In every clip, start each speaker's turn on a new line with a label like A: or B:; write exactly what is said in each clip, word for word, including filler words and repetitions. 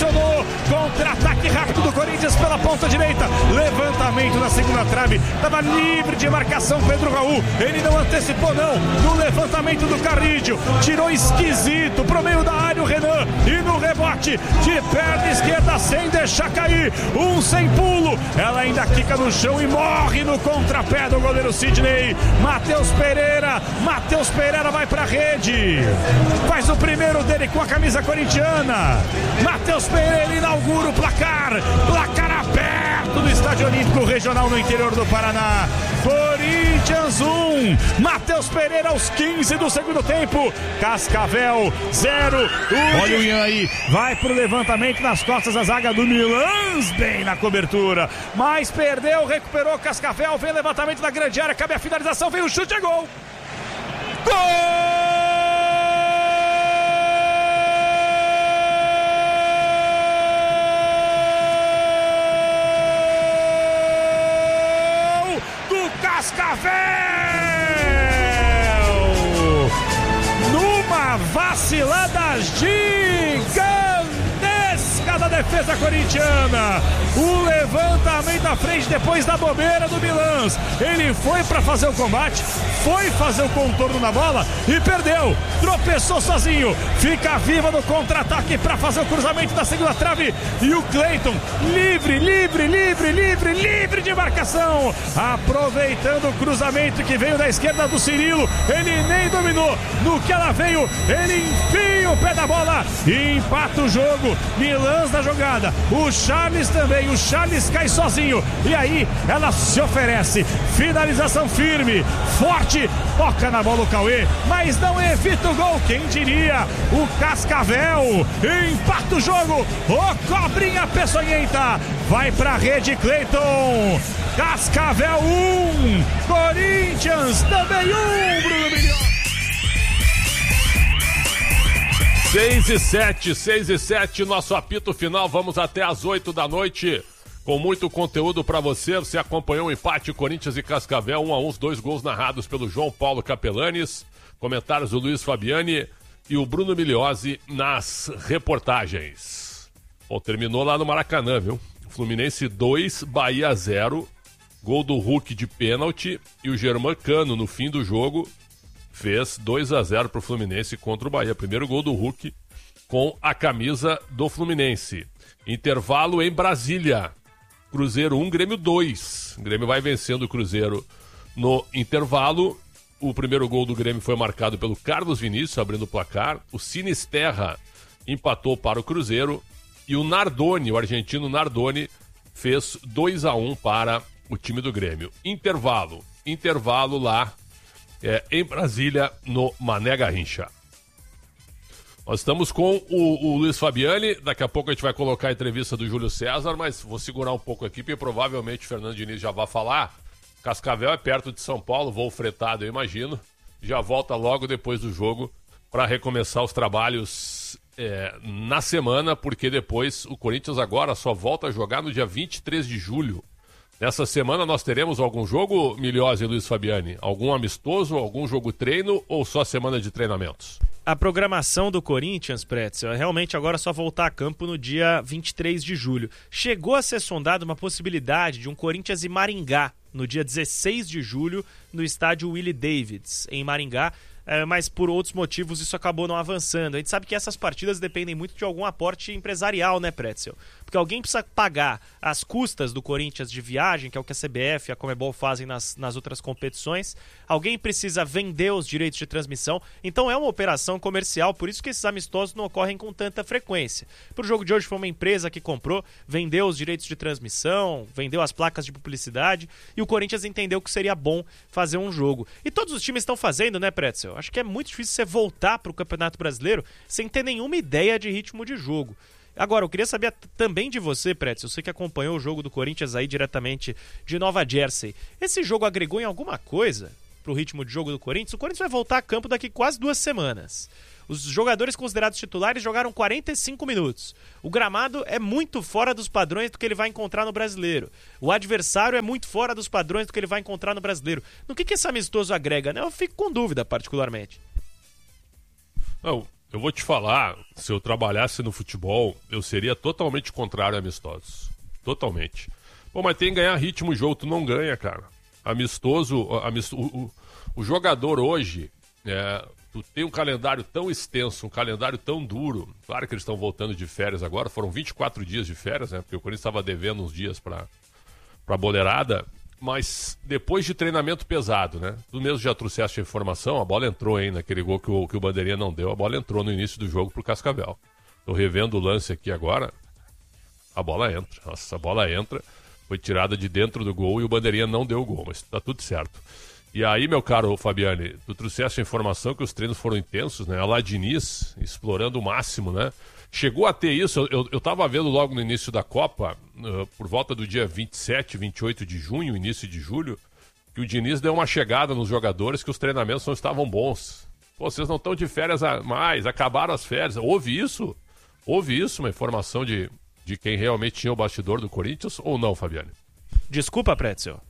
A: Pressionou, contra-ataque rápido do Corinthians pela ponta direita, levantamento na segunda trave, estava livre de marcação Pedro Raul, ele não antecipou não, no levantamento do Carrídio, tirou esquisito pro meio da área o Renan, e no rebote de perna esquerda sem deixar cair, um sem pulo, ela ainda quica no chão e morre no contrapé do goleiro Sidney. Matheus Pereira, Matheus Pereira vai pra rede, faz o primeiro dele com a camisa corintiana. Matheus Pereira inaugura o placar, placar aberto do Estádio Olímpico Regional no interior do Paraná. Corinthians um, Matheus Pereira aos quinze do segundo tempo, Cascavel zero. Olha o Ian aí, vai pro levantamento nas costas da zaga do Milans, bem na cobertura, mas perdeu, recuperou Cascavel, vem levantamento da grande área, cabe a finalização, vem o chute, é gol! Gol! Cascavel! Numa vacilada gigantesca da defesa corintiana, o levantamento à frente depois da bobeira do Milans, ele foi para fazer o combate, foi fazer o contorno na bola e perdeu, tropeçou sozinho, fica viva no contra-ataque para fazer o cruzamento da segunda trave e o Cleiton livre, livre, livre, livre, livre de marcação, aproveitando o cruzamento que veio da esquerda do Cirilo, ele nem dominou, no que ela veio, ele enfia o pé da bola e empata o jogo. Milans na jogada, o Charles também, o Charles cai sozinho e aí ela se oferece, finalização firme, forte, toca na bola o Cauê, mas não evita o gol, quem diria, o Cascavel empata o jogo, o Cobrinha Peçonhenta vai pra rede, Cleiton. Cascavel um, Corinthians também um, Bruno Milhões.
B: seis e sete, seis e sete, nosso apito final, vamos até às oito da noite, com muito conteúdo para você. Você acompanhou o empate Corinthians e Cascavel, um a um, os dois gols narrados pelo João Paulo Capelanes, comentários do Luiz Fabiani e o Bruno Migliozzi nas reportagens. Bom, terminou lá no Maracanã, viu? Fluminense dois, Bahia zero, gol do Hulk de pênalti e o Germán Cano no fim do jogo fez dois a zero pro Fluminense contra o Bahia. Primeiro gol do Hulk com a camisa do Fluminense. Intervalo em Brasília. Cruzeiro um, Grêmio dois. O Grêmio vai vencendo o Cruzeiro no intervalo. O primeiro gol do Grêmio foi marcado pelo Carlos Vinícius, abrindo o placar. O Sinisterra empatou para o Cruzeiro. E o Nardoni, o argentino Nardoni, fez dois a um para o time do Grêmio. Intervalo. Intervalo lá é, em Brasília, no Mané Garrincha. Nós estamos com o, o Luiz Fabiani, daqui a pouco a gente vai colocar a entrevista do Júlio César, mas vou segurar um pouco aqui, porque provavelmente o Fernando Diniz já vai falar. Cascavel é perto de São Paulo, voo fretado, eu imagino. Já volta logo depois do jogo para recomeçar os trabalhos é, na semana, porque depois o Corinthians agora só volta a jogar no dia vinte e três de julho. Nessa semana nós teremos algum jogo, Migliozzi e Luiz Fabiani? Algum amistoso, algum jogo treino ou só semana de treinamentos?
C: A programação do Corinthians, Pretzel, é realmente agora só voltar a campo no dia vinte e três de julho. Chegou a ser sondada uma possibilidade de um Corinthians e Maringá no dia dezesseis de julho no estádio Willie Davids, em Maringá. É, mas por outros motivos isso acabou não avançando. A gente sabe que essas partidas dependem muito de algum aporte empresarial, né, Pretzel? Porque alguém precisa pagar as custas do Corinthians de viagem, que é o que a C B F e a Conmebol fazem nas, nas outras competições. Alguém precisa vender os direitos de transmissão. Então é uma operação comercial, por isso que esses amistosos não ocorrem com tanta frequência. Para o jogo de hoje foi uma empresa que comprou, vendeu os direitos de transmissão, vendeu as placas de publicidade, e o Corinthians entendeu que seria bom fazer um jogo. E todos os times estão fazendo, né, Pretzel? Acho que é muito difícil você voltar para o Campeonato Brasileiro sem ter nenhuma ideia de ritmo de jogo. Agora, eu queria saber também de você, Pretzel, você que acompanhou o jogo do Corinthians aí diretamente de Nova Jersey. Esse jogo agregou em alguma coisa pro ritmo de jogo do Corinthians? O Corinthians vai voltar a campo daqui quase duas semanas. Os jogadores considerados titulares jogaram quarenta e cinco minutos. O gramado é muito fora dos padrões do que ele vai encontrar no Brasileiro. O adversário é muito fora dos padrões do que ele vai encontrar no Brasileiro. No que, que esse amistoso agrega, né? Eu fico com dúvida, particularmente.
B: Não, eu vou te falar, se eu trabalhasse no futebol, eu seria totalmente contrário a amistosos. Totalmente. Pô, mas tem que ganhar ritmo o jogo, tu não ganha, cara. Amistoso, amisto, o, o, o jogador hoje, é, tu tem um calendário tão extenso, um calendário tão duro. Claro que eles estão voltando de férias agora, foram vinte e quatro dias de férias, né? Porque o Corinthians estava devendo uns dias pra, pra boleirada. Mas depois de treinamento pesado, né? Tu mesmo já trouxeste a informação, a bola entrou, hein, naquele gol que o, que o Bandeirinha não deu. A bola entrou no início do jogo pro Cascavel. Tô revendo o lance aqui agora. A bola entra. Nossa, a bola entra. Foi tirada de dentro do gol e o Bandeirinha não deu o gol, mas tá tudo certo. E aí, meu caro Fabiane, tu trouxeste a informação que os treinos foram intensos, né? A lá Diniz, explorando o máximo, né? Chegou a ter isso, eu, eu tava vendo logo no início da Copa, uh, por volta do dia vinte e sete, vinte e oito de junho, início de julho, que o Diniz deu uma chegada nos jogadores que os treinamentos não estavam bons. Pô, vocês não estão de férias a mais, acabaram as férias. Houve isso? Houve isso, uma informação de, de quem realmente tinha o bastidor do Corinthians ou não, Fabiane?
C: Desculpa, Pretzel.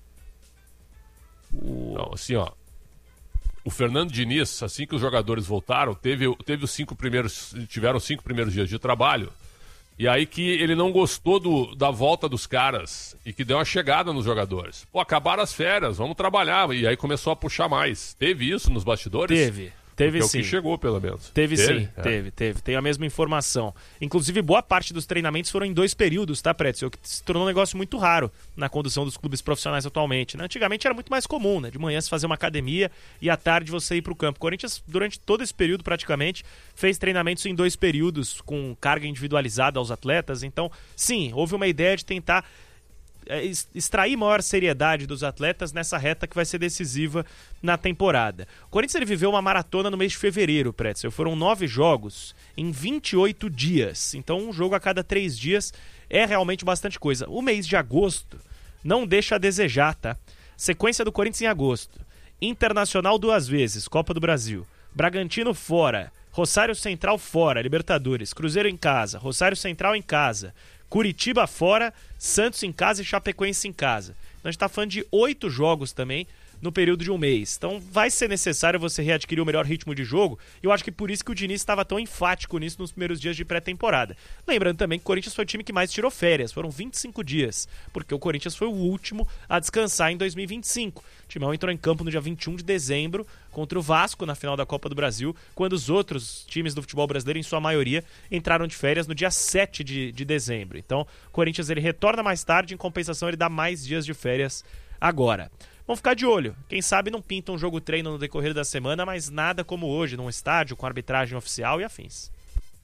B: O... Não, assim, ó. O Fernando Diniz, assim que os jogadores voltaram, teve, teve os cinco primeiros, tiveram os cinco primeiros dias de trabalho. E aí que ele não gostou do, da volta dos caras e que deu uma chegada nos jogadores. Pô, acabaram as férias, vamos trabalhar. E aí começou a puxar mais. Teve isso nos bastidores?
C: Teve. Teve
B: é
C: sim.
B: o que chegou, pelo menos.
C: Teve, teve sim,
B: é.
C: teve, teve. Tem a mesma informação. Inclusive, boa parte dos treinamentos foram em dois períodos, tá, Pretzel? O que se tornou um negócio muito raro na condução dos clubes profissionais atualmente, né? Antigamente era muito mais comum, né? De manhã se fazer uma academia e à tarde você ir pro campo. O Corinthians, durante todo esse período, praticamente, fez treinamentos em dois períodos, com carga individualizada aos atletas. Então, sim, houve uma ideia de tentar extrair maior seriedade dos atletas nessa reta que vai ser decisiva na temporada. O Corinthians ele viveu uma maratona no mês de fevereiro, Pretzel. Foram nove jogos em vinte e oito dias. Então um jogo a cada três dias é realmente bastante coisa. O mês de agosto não deixa a desejar, tá? Sequência do Corinthians em agosto. Internacional duas vezes, Copa do Brasil. Bragantino fora. Rosário Central fora, Libertadores. Cruzeiro em casa. Rosário Central em casa. Curitiba fora, Santos em casa e Chapecoense em casa. Então a gente está falando de oito jogos também no período de um mês. Então vai ser necessário você readquirir o melhor ritmo de jogo. E eu acho que por isso que o Diniz estava tão enfático nisso nos primeiros dias de pré-temporada. Lembrando também que o Corinthians foi o time que mais tirou férias. Foram vinte e cinco dias. Porque o Corinthians foi o último a descansar em dois mil e vinte e cinco. O Timão entrou em campo no dia vinte e um de dezembro contra o Vasco na final da Copa do Brasil, quando os outros times do futebol brasileiro, em sua maioria, entraram de férias no dia sete de, de dezembro. Então, o Corinthians ele retorna mais tarde, em compensação ele dá mais dias de férias agora. Vamos ficar de olho. Quem sabe não pinta um jogo treino no decorrer da semana, mas nada como hoje, num estádio, com arbitragem oficial e afins.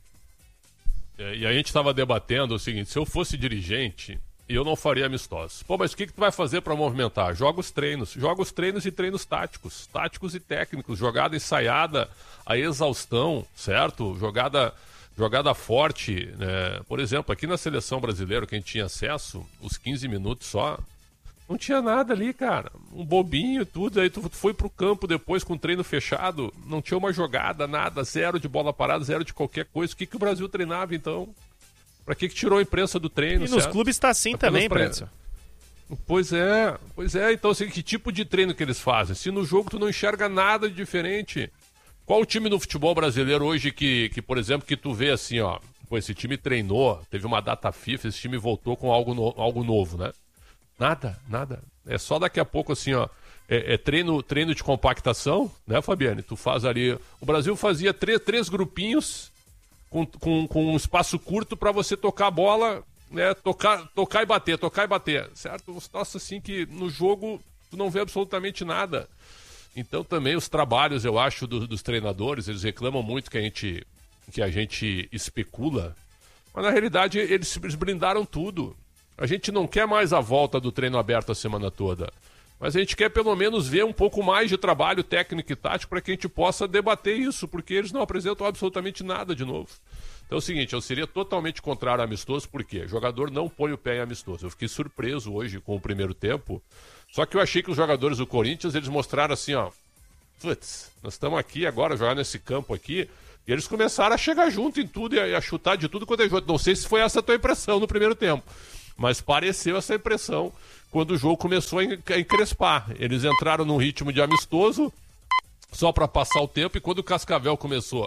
B: É, e a gente estava debatendo o seguinte, se eu fosse dirigente, eu não faria amistosos. Pô, mas o que, que tu vai fazer para movimentar? Joga os treinos. Joga os treinos e treinos táticos. Táticos e técnicos. Jogada ensaiada, a exaustão, certo? Jogada, jogada forte. Né? Por exemplo, aqui na seleção brasileira, que a gente tinha acesso, os quinze minutos só, não tinha nada ali, cara. Um bobinho e tudo. Aí tu foi pro campo depois com o treino fechado. Não tinha uma jogada, nada. Zero de bola parada, zero de qualquer coisa. O que, que o Brasil treinava, então? Pra que, que tirou a imprensa do treino?
C: E nos
B: certo?
C: clubes tá assim
B: Apenas
C: também,
B: pra...
C: Pretzel.
B: Pois é, pois é. Então, assim, que tipo de treino que eles fazem? Se no jogo tu não enxerga nada de diferente. Qual o time no futebol brasileiro hoje que, que por exemplo, que tu vê assim, ó... Pô, esse time treinou, teve uma data FIFA, esse time voltou com algo, no... algo novo, né? Nada, nada. É só daqui a pouco, assim, ó... É, é treino, treino de compactação, né, Fabiane? Tu faz ali... O Brasil fazia três, três grupinhos... Com, com, com um espaço curto para você tocar a bola, né? Tocar, tocar e bater, tocar e bater, certo? Nossa, assim que no jogo tu não vê absolutamente nada. Então também os trabalhos, eu acho, do, dos treinadores, eles reclamam muito que a gente, que a gente especula, mas na realidade eles, eles blindaram tudo. A gente não quer mais a volta do treino aberto a semana toda, mas a gente quer pelo menos ver um pouco mais de trabalho técnico e tático para que a gente possa debater isso, porque eles não apresentam absolutamente nada de novo. Então é o seguinte, eu seria totalmente contrário a amistoso, porque o jogador não põe o pé em amistoso. Eu fiquei surpreso hoje com o primeiro tempo, só que eu achei que os jogadores do Corinthians, eles mostraram assim, ó, putz, nós estamos aqui agora, jogar nesse campo aqui, e eles começaram a chegar junto em tudo e a chutar de tudo quanto é jogo. Não sei se foi essa a tua impressão no primeiro tempo, mas pareceu essa impressão quando o jogo começou a encrespar. Eles entraram num ritmo de amistoso só para passar o tempo, e quando o Cascavel começou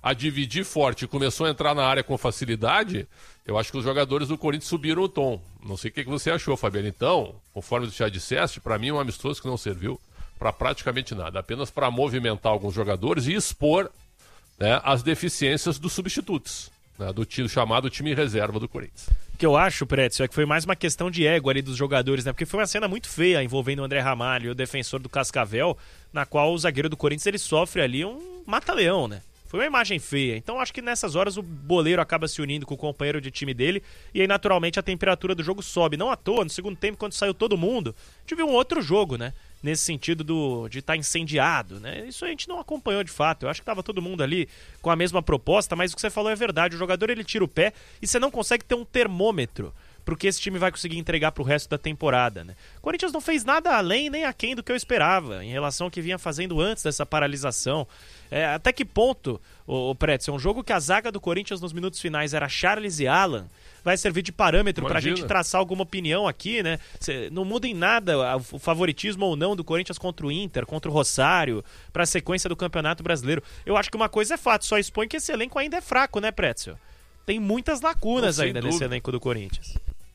B: a dividir forte e começou a entrar na área com facilidade, eu acho que os jogadores do Corinthians subiram o tom. Não sei o que você achou, Fabiano. Então, conforme você já disseste, para mim é um amistoso que não serviu para praticamente nada, apenas para movimentar alguns jogadores e expor, né, as deficiências dos substitutos, né, do time, chamado time reserva do Corinthians.
C: O que eu acho, Prédio, é que foi mais uma questão de ego ali dos jogadores, né? Porque foi uma cena muito feia envolvendo o André Ramalho, o defensor do Cascavel, na qual o zagueiro do Corinthians ele sofre ali um mata-leão, né? Foi uma imagem feia. Então acho que nessas horas o boleiro acaba se unindo com o companheiro de time dele e aí naturalmente a temperatura do jogo sobe. Não à toa, no segundo tempo, quando saiu todo mundo, a gente viu um outro jogo, né? Nesse sentido do, de estar tá incendiado, né? Isso a gente não acompanhou de fato. Eu acho que estava todo mundo ali com a mesma proposta, mas o que você falou é verdade. O jogador ele tira o pé e você não consegue ter um termômetro porque esse time vai conseguir entregar pro resto da temporada, né? O Corinthians não fez nada além nem aquém do que eu esperava em relação ao que vinha fazendo antes dessa paralisação. É, até que ponto, o, o Prédio, um jogo que a zaga do Corinthians nos minutos finais era Charles e Alan, vai servir de parâmetro para a gente traçar alguma opinião aqui, né? Cê, não muda em nada o favoritismo ou não do Corinthians contra o Inter, contra o Rosário, para a sequência do Campeonato Brasileiro. Eu acho que uma coisa é fato, só expõe que esse elenco ainda é fraco, né, Prédio? Tem muitas lacunas não, ainda dúvida. Nesse elenco do Corinthians.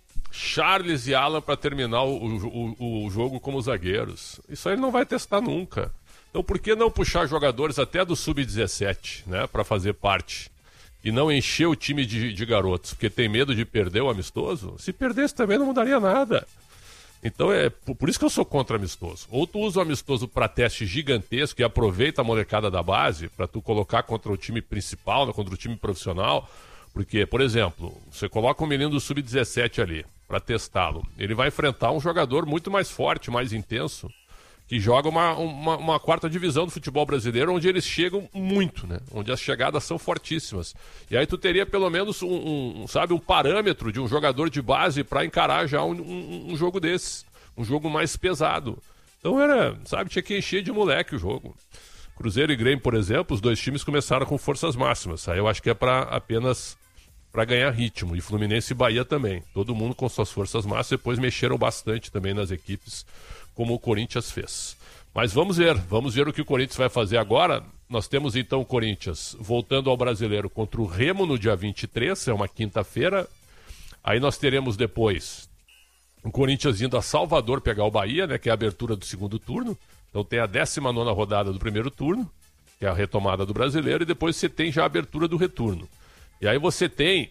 B: Charles e Alan para terminar o, o, o jogo como zagueiros. Isso aí ele não vai testar nunca. Então por que não puxar jogadores até do sub dezessete, né, para fazer parte? E não encher o time de, de garotos, porque tem medo de perder o amistoso? Se perdesse também não mudaria nada. Então é por, por isso que eu sou contra amistoso. Ou tu usa o amistoso para teste gigantesco e aproveita a molecada da base para tu colocar contra o time principal, né, contra o time profissional. Porque, por exemplo, você coloca um menino do sub dezessete ali para testá-lo. Ele vai enfrentar um jogador muito mais forte, mais intenso, que joga uma, uma, uma quarta divisão do futebol brasileiro, onde eles chegam muito, né? Onde as chegadas são fortíssimas. E aí tu teria pelo menos um, um sabe, um parâmetro de um jogador de base para encarar já um, um, um jogo desse, um jogo mais pesado. Então era, sabe, tinha que encher de moleque o jogo. Cruzeiro e Grêmio, por exemplo, os dois times começaram com forças máximas. Aí eu acho que é para apenas para ganhar ritmo. E Fluminense e Bahia também. Todo mundo com suas forças máximas. Depois mexeram bastante também nas equipes, como o Corinthians fez. Mas vamos ver. Vamos ver o que o Corinthians vai fazer agora. Nós temos então o Corinthians voltando ao Brasileiro contra o Remo no dia vinte e três. É uma quinta-feira. Aí nós teremos depois o Corinthians indo a Salvador pegar o Bahia, né, que é a abertura do segundo turno. Então tem a décima nona rodada do primeiro turno, que é a retomada do Brasileiro, e depois você tem já a abertura do retorno. E aí você tem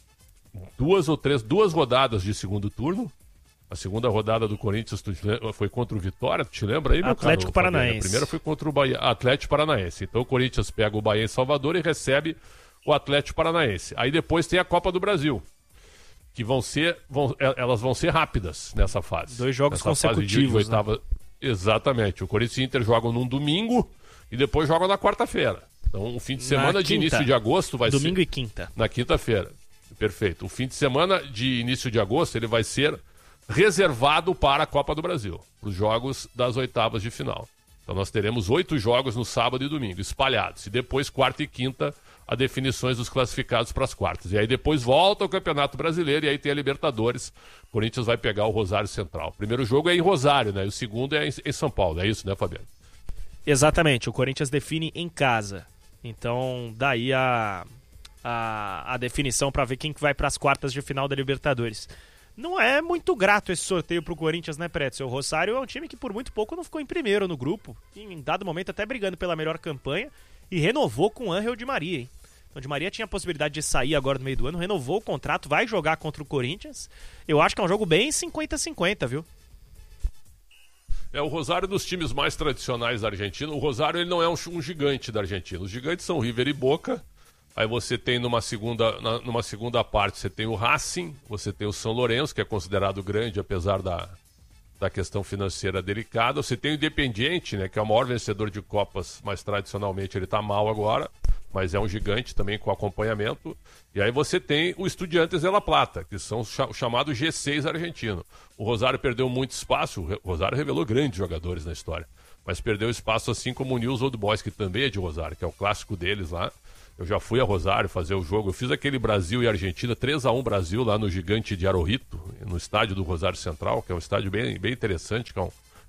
B: duas ou três, duas rodadas de segundo turno. A segunda rodada do Corinthians foi contra o Vitória, tu te lembra aí, meu
C: Atlético
B: caro,
C: Paranaense.
B: A primeira foi contra o Bahia, Atlético Paranaense. Então o Corinthians pega o Bahia em Salvador e recebe o Atlético Paranaense. Aí depois tem a Copa do Brasil, que vão ser, vão, elas vão ser rápidas nessa fase.
C: Dois jogos
B: nessa
C: consecutivos,
B: fase de oitava. Né? Exatamente. O Corinthians e Inter jogam num domingo e depois jogam na quarta-feira. Então, o fim de semana
C: na
B: de
C: quinta.
B: início de agosto vai
C: Domingo
B: ser...
C: Domingo e quinta.
B: Na quinta-feira. Perfeito. O fim de semana de início de agosto, ele vai ser reservado para a Copa do Brasil, para os jogos das oitavas de final. Então, nós teremos oito jogos no sábado e domingo, espalhados. E depois, quarta e quinta, a definições dos classificados para as quartas. E aí depois volta o Campeonato Brasileiro e aí tem a Libertadores. O Corinthians vai pegar o Rosário Central. O primeiro jogo é em Rosário, né? E o segundo é em São Paulo. É isso, né, Fabiano?
C: Exatamente. O Corinthians define em casa. Então, daí a, a, a definição para ver quem que vai para as quartas de final da Libertadores. Não é muito grato esse sorteio pro Corinthians, né, Prédio? O Rosário é um time que por muito pouco não ficou em primeiro no grupo. Em dado momento até brigando pela melhor campanha. E renovou com o Ángel Di Maria, hein? Então, Di Maria tinha a possibilidade de sair agora no meio do ano, renovou o contrato, vai jogar contra o Corinthians. Eu acho que é um jogo bem cinquenta a cinquenta, viu?
B: É o Rosário dos times mais tradicionais da Argentina. O Rosário ele não é um, um gigante da Argentina. Os gigantes são River e Boca. Aí você tem numa segunda, na, numa segunda parte, você tem o Racing, você tem o São Lourenço, que é considerado grande, apesar da, da questão financeira delicada. Você tem o Independiente, né, que é o maior vencedor de Copas, mas tradicionalmente ele está mal agora, mas é um gigante também com acompanhamento. E aí você tem o Estudiantes de La Plata, que são o chamado G seis argentino. O Rosário perdeu muito espaço, o Rosário revelou grandes jogadores na história, mas perdeu espaço assim como o News Old Boys, que também é de Rosário, que é o clássico deles lá. Eu já fui a Rosário fazer o jogo, eu fiz aquele Brasil e Argentina, três a um Brasil lá no Gigante de Arorrito, no estádio do Rosário Central, que é um estádio bem, bem interessante, que é um,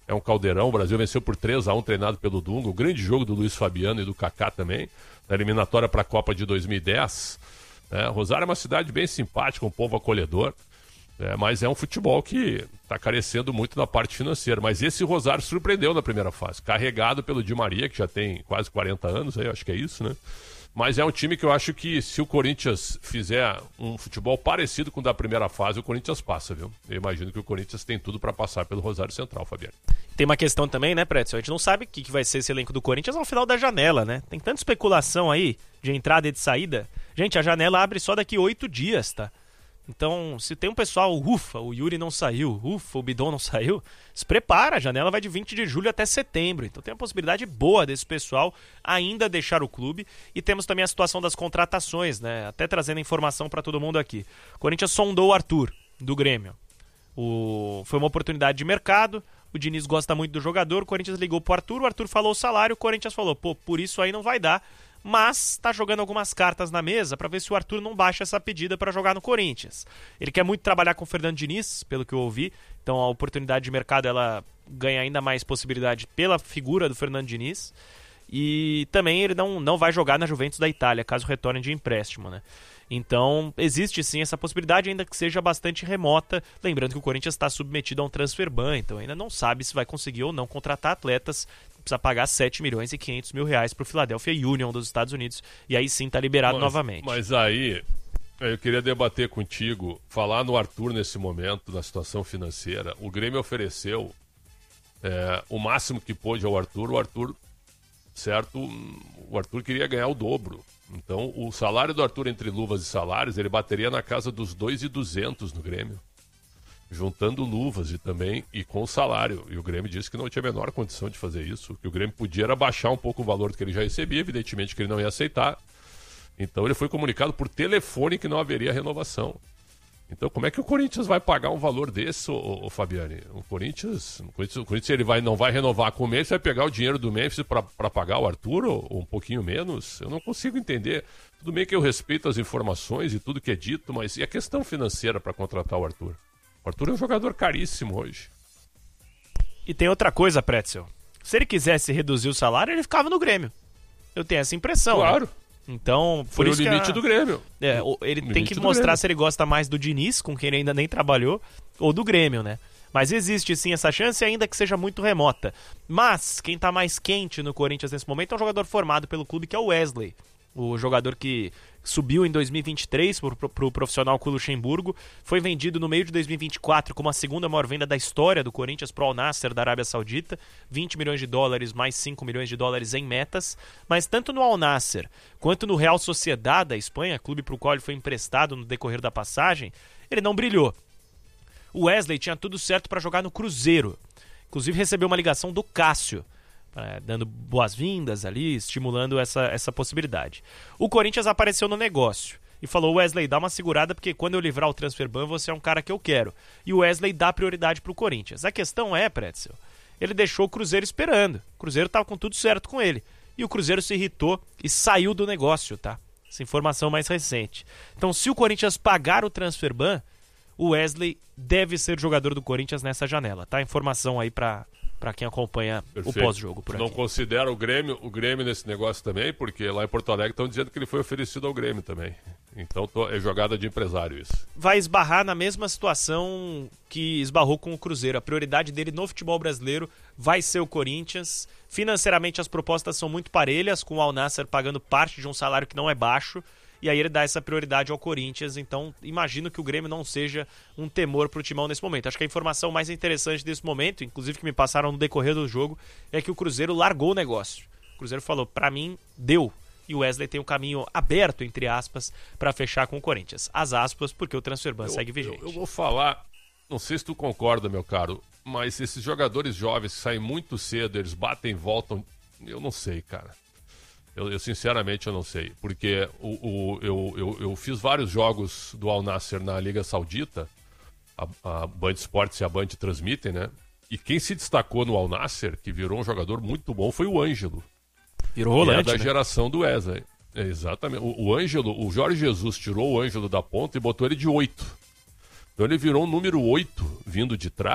B: é um caldeirão. O Brasil venceu por três a um, treinado pelo Dunga. O grande jogo do Luiz Fabiano e do Kaká também, na eliminatória para a Copa de dois mil e dez. É, Rosário é uma cidade bem simpática, um povo acolhedor, é, mas é um futebol que está carecendo muito na parte financeira. Mas esse Rosário surpreendeu na primeira fase, carregado pelo Di Maria, que já tem quase quarenta anos, aí, acho que é isso, né? Mas é um time que eu acho que se o Corinthians fizer um futebol parecido com o da primeira fase, o Corinthians passa, viu? Eu imagino que o Corinthians tem tudo para passar pelo Rosário Central, Fabiano.
C: Tem uma questão também, né, Pretzel? A gente não sabe o que vai ser esse elenco do Corinthians ao final da janela, né? Tem tanta especulação aí de entrada e de saída. Gente, a janela abre só daqui oito dias, tá? Então, se tem um pessoal, ufa, o Yuri não saiu, ufa, o Bidon não saiu, se prepara, a janela vai de vinte de julho até setembro. Então tem uma possibilidade boa desse pessoal ainda deixar o clube. E temos também a situação das contratações, né? Até trazendo informação para todo mundo aqui. O Corinthians sondou o Arthur, do Grêmio. O... Foi uma oportunidade de mercado, o Diniz gosta muito do jogador, o Corinthians ligou pro Arthur, o Arthur falou o salário, o Corinthians falou, pô, por isso aí não vai dar. Mas tá jogando algumas cartas na mesa para ver se o Arthur não baixa essa pedida para jogar no Corinthians. Ele quer muito trabalhar com o Fernando Diniz, pelo que eu ouvi, então a oportunidade de mercado ela ganha ainda mais possibilidade pela figura do Fernando Diniz. E também ele não, não vai jogar na Juventus da Itália, caso retorne de empréstimo, né? Então existe sim essa possibilidade, ainda que seja bastante remota. Lembrando que o Corinthians está submetido a um transfer ban, então ainda não sabe se vai conseguir ou não contratar atletas. Precisa pagar sete milhões e quinhentos mil reais para o Philadelphia Union dos Estados Unidos. E aí sim tá liberado
B: mas,
C: novamente.
B: Mas aí, eu queria debater contigo, falar no Arthur nesse momento, na situação financeira. O Grêmio ofereceu é, o máximo que pôde ao Arthur. O Arthur, certo, o Arthur queria ganhar o dobro. Então, o salário do Arthur entre luvas e salários, ele bateria na casa dos dois mil e duzentos no Grêmio. Juntando luvas e também e com o salário. E o Grêmio disse que não tinha a menor condição de fazer isso. Que o Grêmio podia era baixar um pouco o valor que ele já recebia, evidentemente que ele não ia aceitar. Então ele foi comunicado por telefone que não haveria renovação. Então como é que o Corinthians vai pagar um valor desse, ô, ô, Fabiane? O Corinthians, o Corinthians, o Corinthians ele vai, não vai renovar com o Memphis, vai pegar o dinheiro do Memphis para pagar o Arthur, ou, ou um pouquinho menos? Eu não consigo entender. Tudo bem que eu respeito as informações e tudo que é dito, mas e a questão financeira para contratar o Arthur? O Arthur é um jogador caríssimo hoje.
C: E tem outra coisa, Pretzel. Se ele quisesse reduzir o salário, ele ficava no Grêmio. Eu tenho essa impressão.
B: Claro.
C: Né? Então, por
B: Foi
C: isso
B: o limite
C: que a...
B: do Grêmio.
C: É, ele tem que mostrar se ele gosta mais do Diniz, com quem ele ainda nem trabalhou, ou do Grêmio, né? Mas existe sim essa chance, ainda que seja muito remota. Mas quem tá mais quente no Corinthians nesse momento é um jogador formado pelo clube, que é o Wesley. O jogador que subiu em dois mil e vinte e três para o profissional com o Luxemburgo, foi vendido no meio de dois mil e vinte e quatro como a segunda maior venda da história do Corinthians para o Al Nassr da Arábia Saudita, vinte milhões de dólares mais cinco milhões de dólares em metas, mas tanto no Al Nassr quanto no Real Sociedad da Espanha, clube para o qual ele foi emprestado no decorrer da passagem, ele não brilhou. O Wesley tinha tudo certo para jogar no Cruzeiro, inclusive recebeu uma ligação do Cássio, É, dando boas-vindas ali, estimulando essa, essa possibilidade. O Corinthians apareceu no negócio e falou: Wesley, dá uma segurada, porque quando eu livrar o transfer ban, você é um cara que eu quero. E o Wesley dá prioridade pro Corinthians. A questão é, Pretzel, ele deixou o Cruzeiro esperando. O Cruzeiro tava com tudo certo com ele. E o Cruzeiro se irritou e saiu do negócio, tá? Essa informação mais recente. Então, se o Corinthians pagar o transfer ban, o Wesley deve ser jogador do Corinthians nessa janela, tá? Informação aí pra... para quem acompanha Perfeito. O pós-jogo por aqui.
B: Não considera o Grêmio, o Grêmio nesse negócio também, porque lá em Porto Alegre estão dizendo que ele foi oferecido ao Grêmio também. Então tô, é jogada de empresário isso.
C: Vai esbarrar na mesma situação que esbarrou com o Cruzeiro. A prioridade dele no futebol brasileiro vai ser o Corinthians. Financeiramente as propostas são muito parelhas, com o Al Nassr pagando parte de um salário que não é baixo. E aí ele dá essa prioridade ao Corinthians, então imagino que o Grêmio não seja um temor pro Timão nesse momento. Acho que a informação mais interessante desse momento, inclusive que me passaram no decorrer do jogo, é que o Cruzeiro largou o negócio. O Cruzeiro falou: pra mim, deu. E o Wesley tem um caminho aberto, entre aspas, pra fechar com o Corinthians. As aspas, porque o transfer ban segue vigente.
B: Eu, eu vou falar, não sei se tu concorda, meu caro, mas esses jogadores jovens que saem muito cedo, eles batem e voltam, eu não sei, cara. Eu, eu sinceramente eu não sei, porque o, o, eu, eu, eu fiz vários jogos do Al Nassr na Liga Saudita, a, a Band Esportes e a Band transmitem, né? E quem se destacou no Al Nassr, que virou um jogador muito bom, foi o Ângelo.
C: Virou rolante,
B: é da
C: né?
B: geração do Wesley. É, exatamente. O, o Ângelo, o Jorge Jesus tirou o Ângelo da ponta e botou ele de oito. Então ele virou um número oito vindo de trás.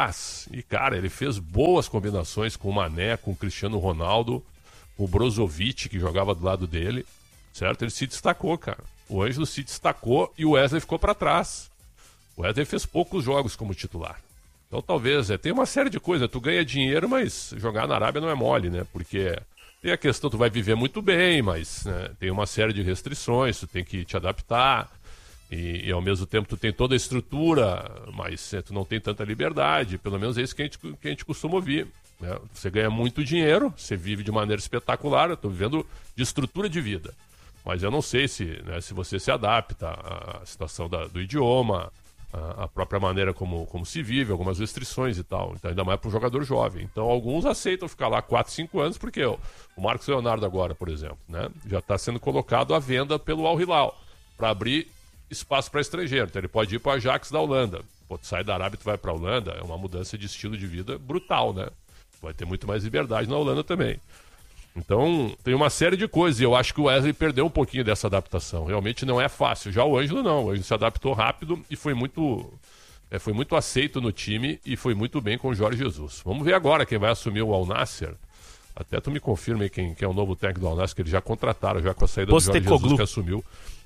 B: E, cara, ele fez boas combinações com o Mané, com o Cristiano Ronaldo, com o Brozovic, que jogava do lado dele, certo? Ele se destacou, cara. O Ângelo se destacou e o Wesley ficou para trás. O Wesley fez poucos jogos como titular. Então, talvez, é, tem uma série de coisas. Tu ganha dinheiro, mas jogar na Arábia não é mole, né? Porque tem a questão, tu vai viver muito bem, mas né, tem uma série de restrições, tu tem que te adaptar. E, e ao mesmo tempo tu tem toda a estrutura, mas é, tu não tem tanta liberdade. Pelo menos é isso que a gente, que a gente costuma ouvir, né? Você ganha muito dinheiro, você vive de maneira espetacular. Eu estou vivendo de estrutura de vida, mas eu não sei se, né, se você se adapta à situação da, do idioma, a, a própria maneira como, como se vive, algumas restrições e tal. Então, ainda mais para um jogador jovem. Então alguns aceitam ficar lá quatro, cinco anos, porque ó, o Marcos Leonardo agora, por exemplo, né, já está sendo colocado à venda pelo Al Hilal para abrir espaço para estrangeiro. Então ele pode ir para o Ajax da Holanda. Pô, tu sai da Arábia e tu vai para a Holanda, é uma mudança de estilo de vida brutal, né? Vai ter muito mais liberdade na Holanda também. Então tem uma série de coisas e eu acho que o Wesley perdeu um pouquinho dessa adaptação. Realmente não é fácil. Já o Ângelo não. O Ângelo se adaptou rápido e foi muito, é, foi muito aceito no time e foi muito bem com o Jorge Jesus. Vamos ver agora quem vai assumir o Al Nassr. Até tu me confirma quem, quem é o novo técnico do Al Nassr, que eles já contrataram já com a saída do Jorge Jesus, que assumiu.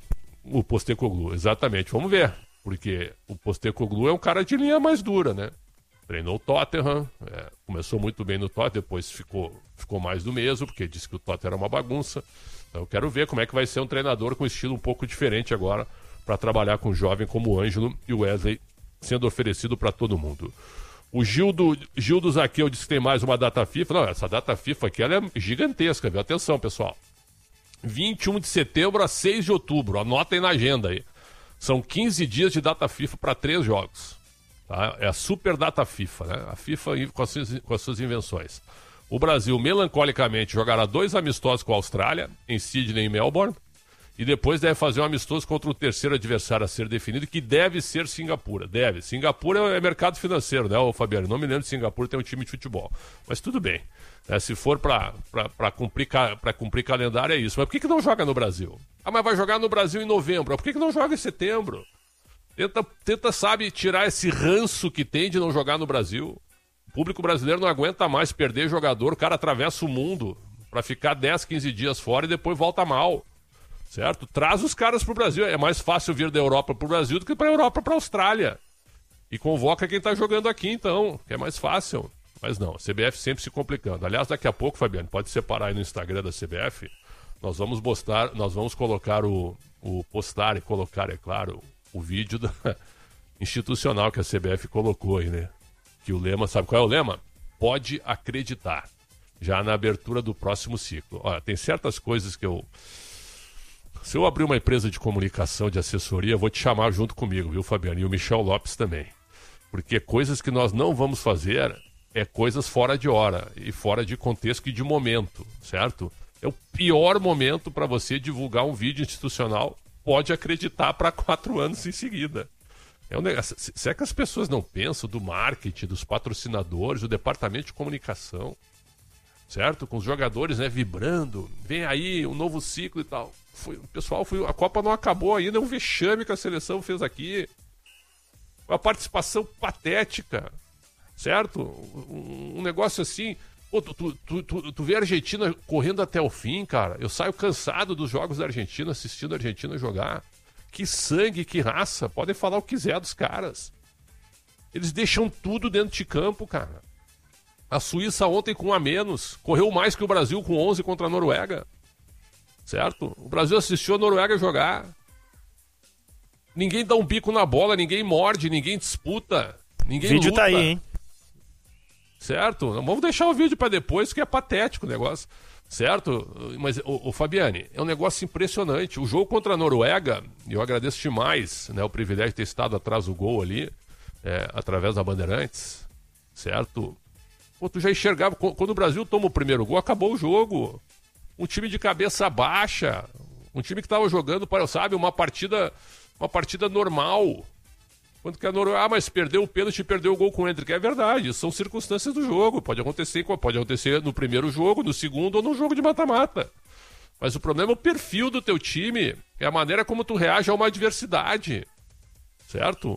B: O Postecoglou, exatamente. Vamos ver. Porque o Postecoglou é um cara de linha mais dura, né? Treinou o Tottenham, é, começou muito bem no Tottenham, depois ficou, ficou mais do mesmo, porque disse que o Tottenham era uma bagunça. Então eu quero ver como é que vai ser um treinador com estilo um pouco diferente agora, para trabalhar com um jovem como o Ângelo e o Wesley sendo oferecido para todo mundo. O Gil do, Gil do Zaqueu disse que tem mais uma data FIFA. Não, essa data FIFA aqui ela é gigantesca, viu? Atenção, pessoal. vinte e um de setembro a seis de outubro. Anotem na agenda aí. São quinze dias de data FIFA para três jogos. Tá? É a super data FIFA, né? A FIFA com as, suas, com as suas invenções. O Brasil, melancolicamente, jogará dois amistosos com a Austrália, em Sydney e Melbourne. E depois deve fazer um amistoso contra o terceiro adversário a ser definido, que deve ser Singapura. Deve. Singapura é mercado financeiro, né, ô Fabiano? Não me lembro de Singapura ter um time de futebol. Mas tudo bem. É, se for para cumprir, cumprir calendário, é isso. Mas por que, que não joga no Brasil? Ah, mas vai jogar no Brasil em novembro. Por que, que não joga em setembro? Tenta, tenta, sabe, tirar esse ranço que tem de não jogar no Brasil. O público brasileiro não aguenta mais perder jogador. O cara atravessa o mundo para ficar dez, quinze dias fora e depois volta mal. Certo? Traz os caras pro Brasil. É mais fácil vir da Europa pro Brasil do que pra Europa pra Austrália. E convoca quem tá jogando aqui, então, que é mais fácil. Mas não, a C B F sempre se complicando. Aliás, daqui a pouco, Fabiano, pode separar aí no Instagram da C B F. Nós vamos postar, nós vamos colocar o, o postar e colocar, é claro, o vídeo da, institucional que a C B F colocou aí, né? Que o lema, sabe qual é o lema? Pode acreditar. Já na abertura do próximo ciclo. Olha, tem certas coisas que eu... Se eu abrir uma empresa de comunicação, de assessoria, eu vou te chamar junto comigo, viu, Fabiano? E o Michel Lopes também. Porque coisas que nós não vamos fazer é coisas fora de hora e fora de contexto e de momento, certo? É o pior momento para você divulgar um vídeo institucional, pode acreditar, para quatro anos em seguida. É um negócio. Se é que as pessoas não pensam do marketing, dos patrocinadores, do departamento de comunicação, certo? Com os jogadores, né, vibrando, vem aí um novo ciclo e tal. Foi, o pessoal, foi, a Copa não acabou ainda, é um vexame que a seleção fez aqui. Uma participação patética, certo? Um, um negócio assim. Pô, tu, tu, tu, tu, tu vê a Argentina correndo até o fim, cara. Eu saio cansado dos jogos da Argentina, assistindo a Argentina jogar. Que sangue, que raça. Podem falar o que quiser dos caras. Eles deixam tudo dentro de campo, cara. A Suíça ontem com um a menos correu mais que o Brasil com onze contra a Noruega. Certo? O Brasil assistiu a Noruega jogar. Ninguém dá um bico na bola, ninguém morde, ninguém disputa, ninguém
C: luta. O vídeo
B: luta.
C: tá aí, hein?
B: Certo? Não vamos deixar o vídeo para depois, que é patético o negócio. Certo? Mas, o, o Fabiane, é um negócio impressionante. O jogo contra a Noruega, e eu agradeço demais, né, o privilégio de ter estado atrás do gol ali, é, através da Bandeirantes. Certo? Pô, tu já enxergava, quando o Brasil toma o primeiro gol, acabou o jogo. Um time de cabeça baixa, um time que estava jogando, sabe, uma partida, uma partida normal. Quando que a Noruega, ah, mas perdeu o pênalti e perdeu o gol com o Hendrick. É verdade, são circunstâncias do jogo. Pode acontecer, pode acontecer no primeiro jogo, no segundo ou no jogo de mata-mata. Mas o problema é o perfil do teu time, é a maneira como tu reage a uma adversidade. Certo?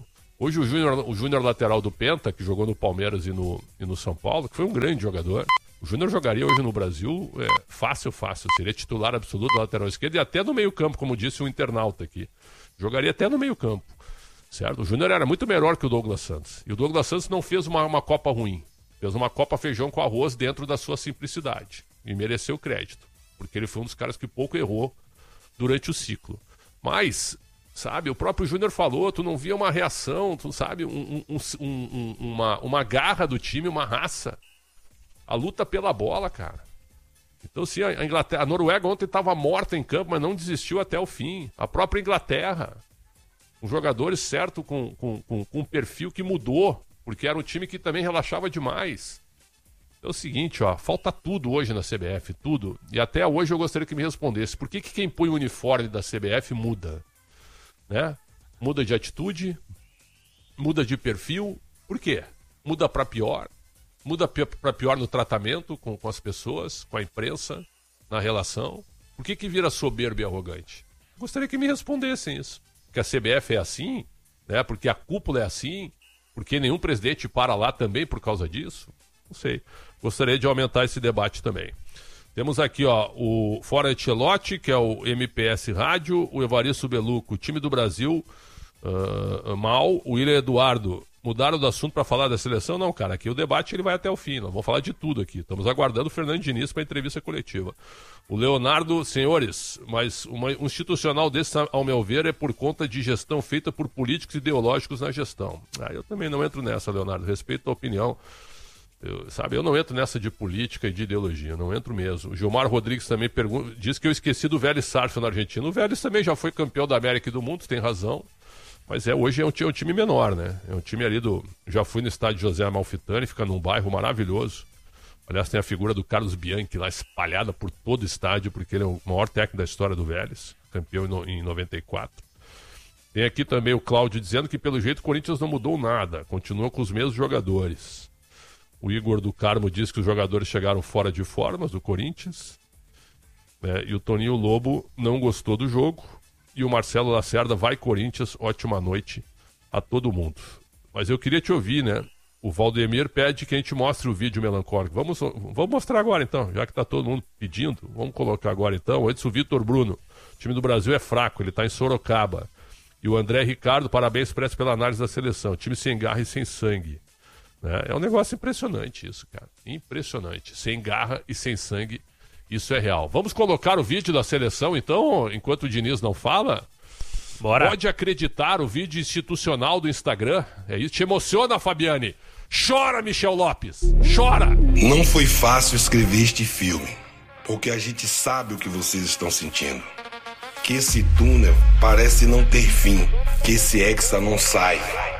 B: Hoje o Júnior, o Júnior lateral do Penta, que jogou no Palmeiras e no, e no São Paulo, que foi um grande jogador. O Júnior jogaria hoje no Brasil é, fácil, fácil. Seria titular absoluto do lateral esquerdo e até no meio campo, como disse o internauta aqui. Jogaria até no meio campo, certo? O Júnior era muito melhor que o Douglas Santos. E o Douglas Santos não fez uma, uma Copa ruim. Fez uma Copa feijão com arroz dentro da sua simplicidade. E mereceu crédito. Porque ele foi um dos caras que pouco errou durante o ciclo. Mas, sabe, o próprio Júnior falou, tu não via uma reação, tu sabe, um, um, um, um, uma, uma garra do time, uma raça. A luta pela bola, cara. Então, sim, a, Inglaterra, a Noruega ontem estava morta em campo, mas não desistiu até o fim. A própria Inglaterra, com jogadores, certo, com, com, com, com um perfil que mudou, porque era um time que também relaxava demais. É o seguinte, ó, falta tudo hoje na C B F, tudo. E até hoje eu gostaria que me respondesse. Por que, que quem põe o uniforme da C B F muda? Né? Muda de atitude, muda de perfil. Por quê? Muda para pior. Muda para pior no tratamento com, com as pessoas, com a imprensa, na relação. Por que, que vira soberbo e arrogante? Gostaria que me respondessem isso. Porque a C B F é assim, né? Porque a cúpula é assim, porque nenhum presidente para lá também por causa disso. Não sei. Gostaria de aumentar esse debate também. Temos aqui, ó, o Fora Ancelotti, que é o M P S Rádio, o Evaristo Beluco, time do Brasil, uh, mal, o William Eduardo. Mudaram do assunto para falar da seleção? Não, cara, aqui o debate ele vai até o fim, nós vamos falar de tudo aqui. Estamos aguardando o Fernando Diniz para a entrevista coletiva. O Leonardo, senhores, mas uma, um institucional desse, ao meu ver, é por conta de gestão feita por políticos ideológicos na gestão. Ah, eu também não entro nessa, Leonardo, respeito a opinião. Eu, sabe, eu não entro nessa de política e de ideologia, eu não entro mesmo. O Gilmar Rodrigues também pergunta, diz que eu esqueci do Vélez Sarsfield na Argentina. O Vélez também já foi campeão da América e do mundo, tem razão. Mas é, hoje é um, é um time menor, né? É um time ali do... Já fui no estádio José Amalfitani, fica num bairro maravilhoso. Aliás, tem a figura do Carlos Bianchi lá espalhada por todo o estádio, porque ele é o maior técnico da história do Vélez, campeão em noventa e quatro. Tem aqui também o Cláudio dizendo que, pelo jeito, o Corinthians não mudou nada, continua com os mesmos jogadores. O Igor do Carmo diz que os jogadores chegaram fora de formas do Corinthians. É, e o Toninho Lobo não gostou do jogo. E o Marcelo Lacerda, vai Corinthians, ótima noite a todo mundo. Mas eu queria te ouvir, né? O Valdemir pede que a gente mostre o vídeo melancólico. Vamos, vamos mostrar agora então, já que está todo mundo pedindo. Vamos colocar agora então. Antes o Vitor Bruno. O time do Brasil é fraco, ele está em Sorocaba. E o André Ricardo, parabéns Expresso pela análise da seleção. Time sem garra e sem sangue. É um negócio impressionante isso, cara. Impressionante. Sem garra e sem sangue, isso é real. Vamos colocar o vídeo da seleção, então, enquanto o Diniz não fala?
C: Bora.
B: Pode acreditar o vídeo institucional do Instagram? É isso? Te emociona, Fabiane? Chora, Michel Lopes. Chora.
D: Não foi fácil escrever este filme, porque a gente sabe o que vocês estão sentindo. Que esse túnel parece não ter fim, que esse hexa não sai.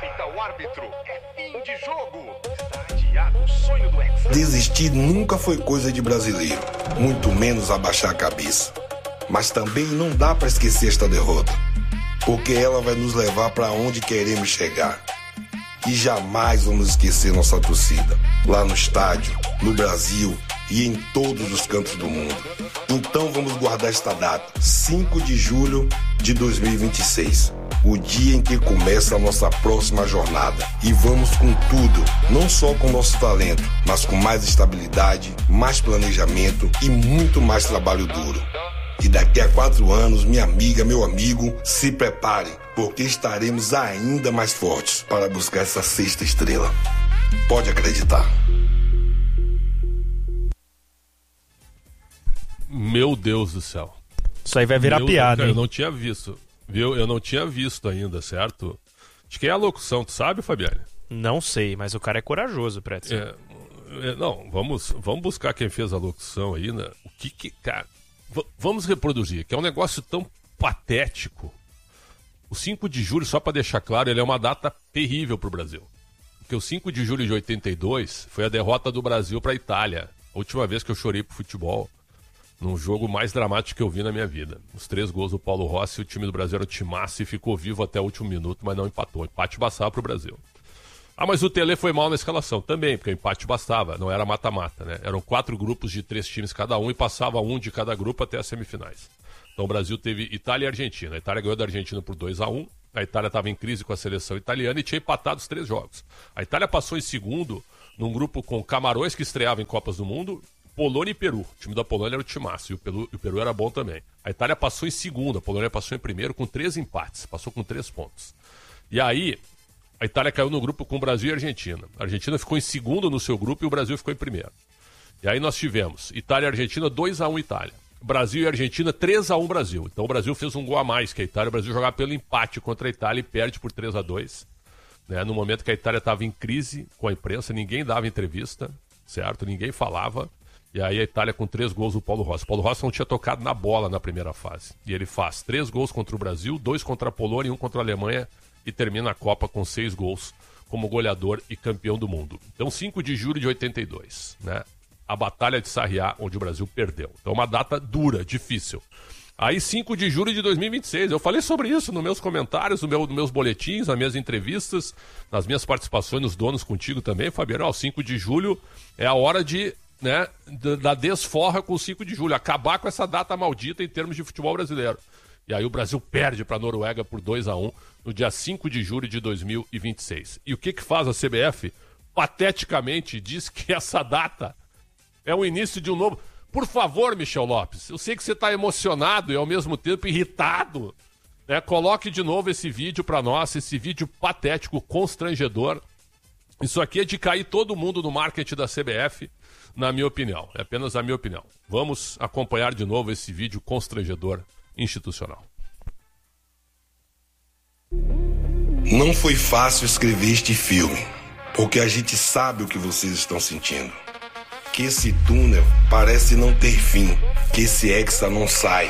D: Desistir nunca foi coisa de brasileiro, muito menos abaixar a cabeça. Mas também não dá para esquecer esta derrota, porque ela vai nos levar para onde queremos chegar. E jamais vamos esquecer nossa torcida, lá no estádio, no Brasil e em todos os cantos do mundo. Então vamos guardar esta data, cinco de julho de dois mil e vinte e seis. O dia em que começa a nossa próxima jornada. E vamos com tudo, não só com nosso talento, mas com mais estabilidade, mais planejamento e muito mais trabalho duro. E daqui a quatro anos, minha amiga, meu amigo, se prepare, porque estaremos ainda mais fortes para buscar essa sexta estrela. Pode acreditar.
B: Meu Deus do céu.
C: Isso aí vai virar
B: Meu
C: piada,
B: Deus,
C: hein?
B: Eu não tinha visto. Viu? Eu não tinha visto ainda, certo? Acho que é a locução, tu sabe, Fabiane?
C: Não sei, mas o cara é corajoso, Pretzel.
B: É, é, não, vamos, vamos buscar quem fez a locução aí, né? O que que, cara... V- vamos reproduzir, que é um negócio tão patético. O cinco de julho, só para deixar claro, ele é uma data terrível pro Brasil. Porque o cinco de julho de oitenta e dois foi a derrota do Brasil pra Itália. A última vez que eu chorei pro futebol. Num jogo mais dramático que eu vi na minha vida. Os três gols do Paulo Rossi, o time do Brasil era o timaço e ficou vivo até o último minuto, mas não empatou. O empate bastava pro Brasil. Ah, mas o Tele foi mal na escalação. Também, porque o empate bastava, não era mata-mata, né? Eram quatro grupos de três times cada um e passava um de cada grupo até as semifinais. Então o Brasil teve Itália e Argentina. A Itália ganhou da Argentina por dois a um. A Itália estava em crise com a seleção italiana e tinha empatado os três jogos. A Itália passou em segundo num grupo com Camarões, que estreava em Copas do Mundo, Polônia e Peru. O time da Polônia era o timaço e o Peru, o Peru era bom também. A Itália passou em segundo, a Polônia passou em primeiro com três empates, passou com três pontos. E aí, a Itália caiu no grupo com o Brasil e a Argentina. A Argentina ficou em segundo no seu grupo e o Brasil ficou em primeiro. E aí nós tivemos Itália e Argentina dois a um Itália. Brasil e Argentina três a um Brasil. Então o Brasil fez um gol a mais que a Itália. O Brasil jogava pelo empate contra a Itália e perde por três a dois. Né? No momento que a Itália estava em crise com a imprensa, ninguém dava entrevista, certo? Ninguém falava. E aí a Itália com três gols do Paulo Rossi. O Paulo Rossi não tinha tocado na bola na primeira fase. E ele faz três gols contra o Brasil, dois contra a Polônia e um contra a Alemanha. E termina a Copa com seis gols como goleador e campeão do mundo. Então cinco de julho de oitenta e dois, né? A Batalha de Sarriá, onde o Brasil perdeu. Então uma data dura, difícil. Aí cinco de julho de dois mil e vinte e seis, eu falei sobre isso nos meus comentários, no meu, nos meus boletins, nas minhas entrevistas, nas minhas participações nos Donos contigo também, Fabiano. Ó, cinco de julho é a hora de, né, da desforra com o cinco de julho, acabar com essa data maldita em termos de futebol brasileiro. E aí o Brasil perde para a Noruega por dois a um no dia cinco de julho de dois mil e vinte e seis. E o que que faz a C B F? Pateticamente diz que essa data é o início de um novo... Por favor, Michel Lopes, eu sei que você está emocionado e ao mesmo tempo irritado, né? Coloque de novo esse vídeo para nós, esse vídeo patético, constrangedor. Isso aqui é de cair todo mundo no marketing da C B F, na minha opinião. É apenas a minha opinião. Vamos acompanhar de novo esse vídeo constrangedor institucional.
D: Não foi fácil escrever este filme, porque a gente sabe o que vocês estão sentindo. Que esse túnel parece não ter fim, que esse hexa não sai.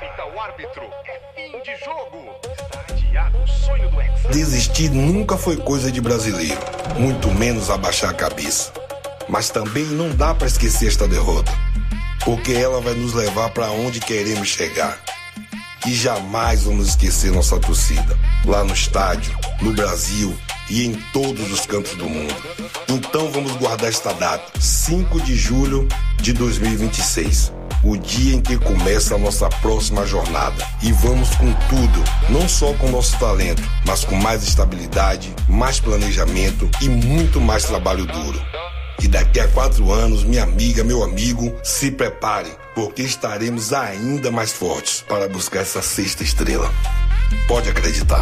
D: Desistir nunca foi coisa de brasileiro, muito menos abaixar a cabeça. Mas também não dá para esquecer esta derrota, porque ela vai nos levar para onde queremos chegar. E jamais vamos esquecer nossa torcida, lá no estádio, no Brasil e em todos os cantos do mundo. Então vamos guardar esta data, cinco de julho de dois mil e vinte e seis, o dia em que começa a nossa próxima jornada. E vamos com tudo, não só com nosso talento, mas com mais estabilidade, mais planejamento e muito mais trabalho duro. E daqui a quatro anos, minha amiga, meu amigo, se prepare, porque estaremos ainda mais fortes para buscar essa sexta estrela. Pode acreditar.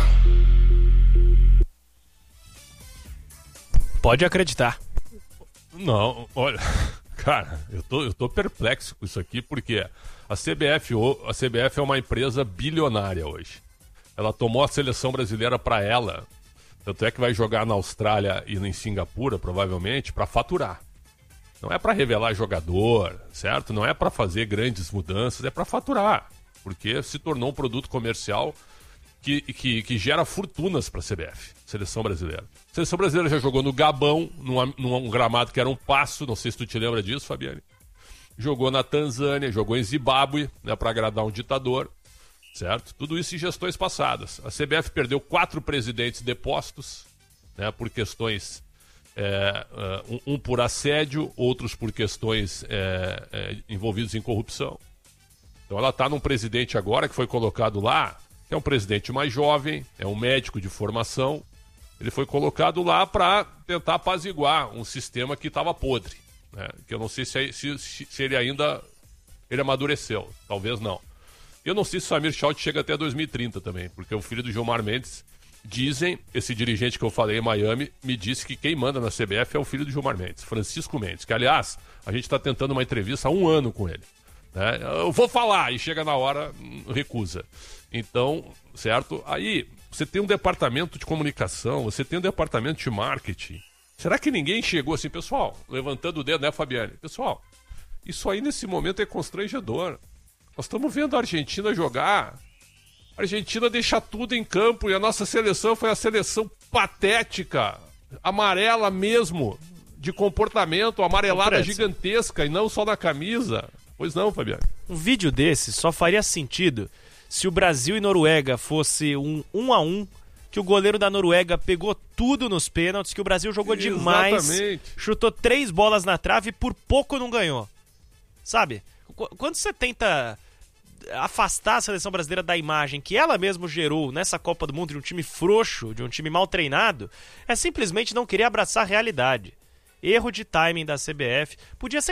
C: Pode acreditar.
B: Não, olha, cara, eu tô, eu tô perplexo com isso aqui, porque a C B F, a C B F é uma empresa bilionária hoje. Ela tomou a seleção brasileira para ela. Tanto é que vai jogar na Austrália e em Singapura, provavelmente, para faturar. Não é para revelar jogador, certo? Não é para fazer grandes mudanças, é para faturar. Porque se tornou um produto comercial que, que, que gera fortunas para a C B F, Seleção Brasileira. A Seleção Brasileira já jogou no Gabão, num, num gramado que era um passo, não sei se tu te lembra disso, Fabiane. Jogou na Tanzânia, jogou em Zimbábue, né, para agradar um ditador. Certo? Tudo isso em gestões passadas. A C B F perdeu quatro presidentes depostos, né, por questões, é, uh, um, um por assédio, outros por questões é, é, envolvidos em corrupção. Então ela está num presidente agora que foi colocado lá, que é um presidente mais jovem, é um médico de formação. Ele foi colocado lá para tentar apaziguar um sistema que estava podre, né, que eu não sei se, se, se ele ainda ele amadureceu, talvez não. Eu não sei se o Samir Schaut chega até dois mil e trinta também, porque o filho do Gilmar Mendes, dizem, esse dirigente que eu falei em Miami, me disse que quem manda na C B F é o filho do Gilmar Mendes, Francisco Mendes, que aliás, a gente está tentando uma entrevista há um ano com ele. Né? Eu vou falar, e chega na hora, recusa. Então, certo? Aí, você tem um departamento de comunicação, você tem um departamento de marketing. Será que ninguém chegou assim, pessoal, levantando o dedo, né, Fabiane? Pessoal, isso aí nesse momento é constrangedor. Nós estamos vendo a Argentina jogar. A Argentina deixa tudo em campo e a nossa seleção foi a seleção patética, amarela mesmo, de comportamento, amarelada gigantesca e não só na camisa. Pois não, Fabiano?
C: Um vídeo desse só faria sentido se o Brasil e Noruega fosse um um a um, que o goleiro da Noruega pegou tudo nos pênaltis, que o Brasil jogou demais,
B: exatamente,
C: chutou três bolas na trave e por pouco não ganhou. Sabe? Quando você tenta afastar a seleção brasileira da imagem que ela mesma gerou nessa Copa do Mundo de um time frouxo, de um time mal treinado, é simplesmente não querer abraçar a realidade. Erro de timing da C B F. Podia ser